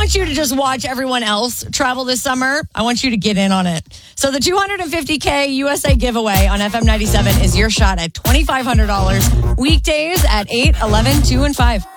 want you to just watch everyone else travel this summer. I want you to get in on it. So the $250K USA giveaway on FM 97 is your shot at $2,500 weekdays at 8, 11, 2, and 5.